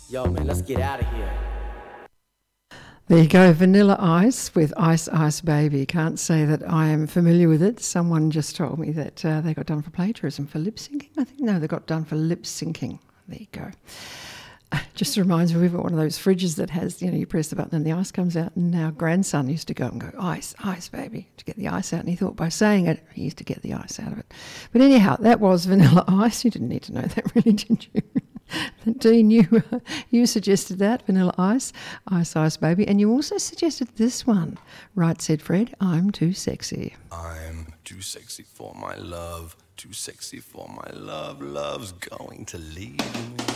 Yo, man, let's get out of here. There you go, Vanilla Ice with Ice Ice Baby. Can't say that I am familiar with it. Someone just told me that they got done for plagiarism, for lip syncing. I think, no, they got done for lip syncing. There you go. Just reminds me, we've got one of those fridges that has, you press the button and the ice comes out. And our grandson used to go and go, ice, ice, baby, to get the ice out. And he thought by saying it, he used to get the ice out of it. But anyhow, that was Vanilla Ice. You didn't need to know that, really, did you? Dean, you suggested that, Vanilla Ice, Ice Ice Baby. And you also suggested this one. Right, said Fred, I'm too sexy. I'm too sexy for my love, too sexy for my love. Love's going to leave me.